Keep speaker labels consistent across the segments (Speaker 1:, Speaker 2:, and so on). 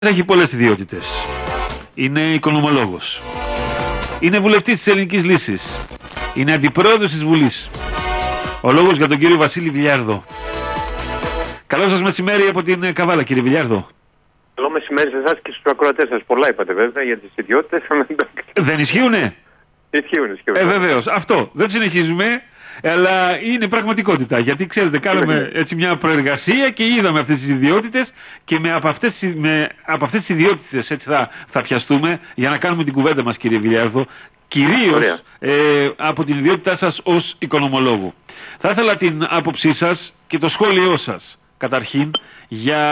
Speaker 1: Έχει πολλές ιδιότητες. Είναι οικονομολόγος. Είναι βουλευτής της Ελληνικής Λύσης. Είναι αντιπρόεδρος της Βουλής. Ο λόγος για τον κύριο Βασίλη Βιλιάρδο. Καλό σας μεσημέρι από την Καβάλα, κύριε Βιλιάρδο.
Speaker 2: Καλό μεσημέρι σε εσάς και στους ακροατές σας. Πολλά είπατε βέβαια για τις ιδιότητες.
Speaker 1: Δεν ισχύουνε?
Speaker 2: Ισχύουν.
Speaker 1: Βεβαίως. Αυτό. Δεν συνεχίζουμε, αλλά είναι πραγματικότητα. Γιατί ξέρετε, κάναμε έτσι μια προεργασία και είδαμε αυτές τις ιδιότητες και από αυτές τις ιδιότητες έτσι θα πιαστούμε για να κάνουμε την κουβέντα μας, κύριε Βιλιάρδο. Κυρίως από την ιδιότητά σας ως οικονομολόγου. Θα ήθελα την άποψή σας και το σχόλιο σας, καταρχήν, για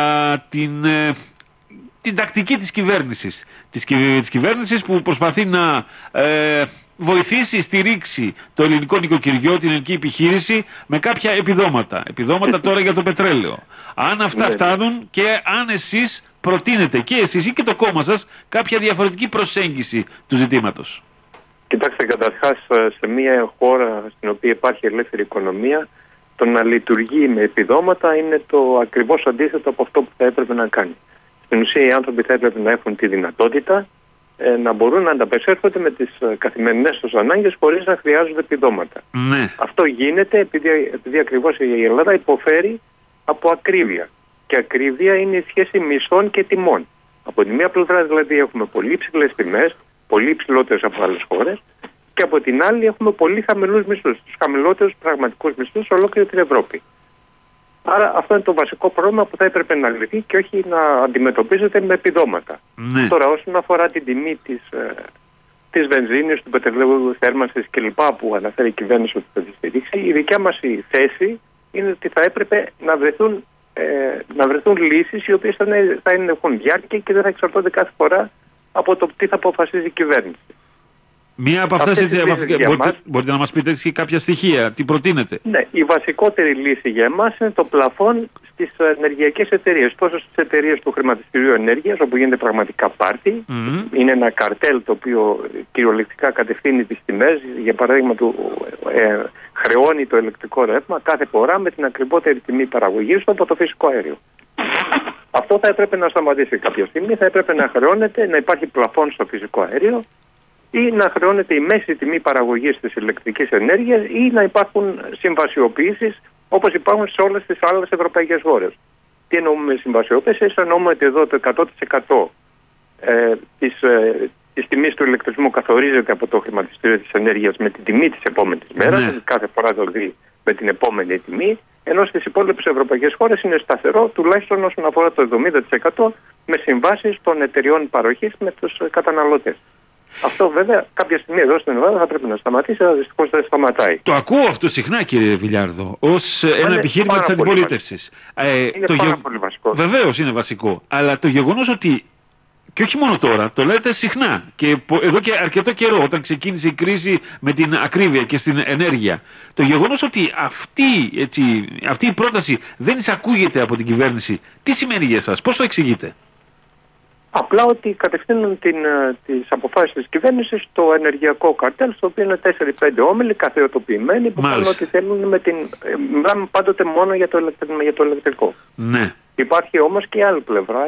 Speaker 1: την τακτική της κυβέρνησης. Της κυβέρνησης που προσπαθεί να βοηθήσει, στηρίξει το ελληνικό νοικοκυριό, την ελληνική επιχείρηση με κάποια επιδόματα. Επιδόματα τώρα για το πετρέλαιο. Αν αυτά φτάνουν και αν εσείς προτείνετε και εσείς ή και το κόμμα σας κάποια διαφορετική προσέγγιση του ζητήματος.
Speaker 2: Κοιτάξτε, καταρχάς, σε μια χώρα στην οποία υπάρχει ελεύθερη οικονομία, το να λειτουργεί με επιδόματα είναι το ακριβώς αντίθετο από αυτό που θα έπρεπε να κάνει. Στην ουσία, οι άνθρωποι θα έπρεπε να έχουν τη δυνατότητα να μπορούν να ανταπεξέρχονται με τις καθημερινές τους ανάγκες χωρίς να χρειάζονται επιδόματα.
Speaker 1: Ναι.
Speaker 2: Αυτό γίνεται επειδή ακριβώς η Ελλάδα υποφέρει από ακρίβεια. Και ακρίβεια είναι η σχέση μισθών και τιμών. Από τη μία πλευρά δηλαδή έχουμε πολύ υψηλές τιμές, πολύ υψηλότερες από άλλες χώρες, και από την άλλη έχουμε πολύ χαμηλούς μισθούς, τους χαμηλότερους πραγματικούς μισθούς σε ολόκληρη την Ευρώπη. Άρα αυτό είναι το βασικό πρόβλημα που θα έπρεπε να λυθεί και όχι να αντιμετωπίζεται με επιδόματα.
Speaker 1: Ναι.
Speaker 2: Τώρα, όσον αφορά την τιμή της βενζίνης, του πετρελαίου θέρμανσης κλπ. Που αναφέρει η κυβέρνηση ότι θα τη στηρίξει, η δικιά μας η θέση είναι ότι θα έπρεπε να βρεθούν λύσεις οι οποίες θα έχουν διάρκεια και δεν θα εξαρτώνται κάθε φορά από το τι θα αποφασίζει η κυβέρνηση.
Speaker 1: Μία από αυτές, μπορείτε να μας πείτε έτσι κάποια στοιχεία, τι προτείνετε?
Speaker 2: Ναι, η βασικότερη λύση για εμάς είναι το πλαφόν στις ενεργειακές εταιρείες. Τόσο στις εταιρείες του χρηματιστηρίου ενέργειας, όπου γίνεται πραγματικά πάρτι. Είναι ένα καρτέλ το οποίο κυριολεκτικά κατευθύνει τις τιμές. Για παράδειγμα, χρεώνει το ηλεκτρικό ρεύμα κάθε φορά με την ακριβότερη τιμή παραγωγής του από το φυσικό αέριο. Αυτό θα έπρεπε να σταματήσει κάποια στιγμή. Θα έπρεπε να χρεώνεται, να υπάρχει πλαφόν στο φυσικό αέριο, ή να χρεώνεται η μέση τιμή παραγωγής της ηλεκτρικής ενέργειας, ή να υπάρχουν συμβασιοποιήσεις όπως υπάρχουν σε όλες τις άλλες ευρωπαϊκές χώρες. Τι εννοούμε με συμβασιοποιήσεις? Εννοούμε ότι εδώ το 100% της τιμής του ηλεκτρισμού καθορίζεται από το χρηματιστήριο της ενέργειας με την τιμή της επόμενης μέρας, κάθε φορά το δει με την επόμενη τιμή, ενώ στις υπόλοιπες ευρωπαϊκές χώρες είναι σταθερό, τουλάχιστον όσον αφορά το 70% με συμβάσεις των εταιριών παροχής με τους καταναλωτές. Αυτό βέβαια κάποια στιγμή εδώ στην Ελλάδα θα πρέπει να σταματήσει, αλλά δυστυχώς δεν σταματάει.
Speaker 1: Το ακούω αυτό συχνά, κύριε Βιλιάρδο, ως ένα επιχείρημα της αντιπολίτευσης.
Speaker 2: Είναι πάρα πολύ βασικό.
Speaker 1: Βεβαίως είναι βασικό. Αλλά το γεγονός ότι, και όχι μόνο τώρα, το λέτε συχνά και εδώ και αρκετό καιρό, όταν ξεκίνησε η κρίση με την ακρίβεια και στην ενέργεια, το γεγονός ότι αυτή η πρόταση δεν εισακούγεται από την κυβέρνηση, τι σημαίνει για εσάς, πώς το εξηγείτε?
Speaker 2: Απλά ότι κατευθύνουν τις αποφάσεις της κυβέρνησης στο ενεργειακό καρτέλ, στο οποίο είναι 4-5 όμιλοι καθεοτοποιημένοι που κάνουν ό,τι θέλουν μιλάμε πάντοτε μόνο για το ηλεκτρικό.
Speaker 1: Ναι. Υπάρχει
Speaker 2: όμως και η άλλη πλευρά,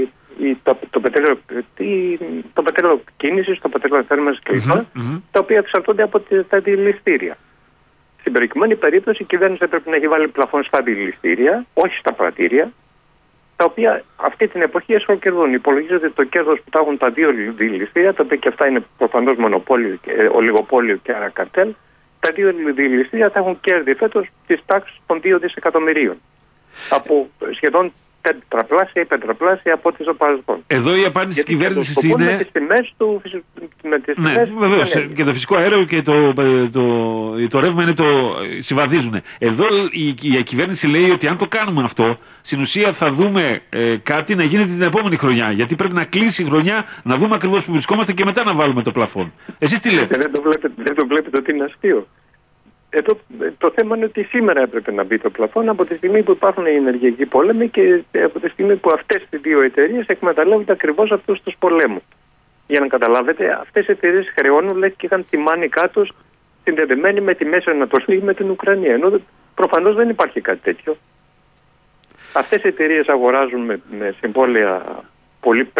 Speaker 2: το πετρέλαιο κίνησης, το πετρέλαιο θέρμανσης κλπ. Τα οποία εξαρτώνται από τα αντιληστήρια. Στην προκειμένη περίπτωση η κυβέρνηση πρέπει να έχει βάλει πλαφόν στα αντιληστήρια, όχι στα πρατήρια, τα οποία αυτή την εποχή εσχροκερδούν. Υπολογίζεται το κέρδος που τα έχουν τα δύο διελιστήρια, τα οποία και αυτά είναι προφανώς μονοπόλιο, ολιγοπόλιο και άρα καρτέλ. Τα δύο διελιστήρια θα έχουν κέρδη φέτος της τάξης των 2 δισεκατομμυρίων. Από σχεδόν τετραπλάσια ή πεντραπλάσια από ό,τι στο παρελθόν.
Speaker 1: Εδώ η απάντηση της κυβέρνησης είναι.
Speaker 2: Με τις τιμές του.
Speaker 1: Ναι, βεβαίως. Και το φυσικό αέριο και το ρεύμα συμβαδίζουν. Εδώ η κυβέρνηση λέει ότι αν το κάνουμε αυτό, στην ουσία θα δούμε κάτι να γίνεται την επόμενη χρονιά. Γιατί πρέπει να κλείσει η χρονιά, να δούμε ακριβώς που βρισκόμαστε και μετά να βάλουμε το πλαφόν. Εσείς τι λέτε?
Speaker 2: Δεν το βλέπετε ότι είναι αστείο? Εδώ το θέμα είναι ότι σήμερα έπρεπε να μπει το πλαφόν, από τη στιγμή που υπάρχουν οι ενεργειακοί πόλεμοι και από τη στιγμή που αυτές οι δύο εταιρείες εκμεταλλεύονται ακριβώς αυτούς τους πολέμους. Για να καταλάβετε, αυτές οι εταιρείες χρεώνουν, λέει, και είχαν τη μάνικά τους συνδεδεμένη με τη Μέση Ανατολή ή με την Ουκρανία. Ενώ προφανώς δεν υπάρχει κάτι τέτοιο. Αυτές οι εταιρείες αγοράζουν με συμβόλαια πολύ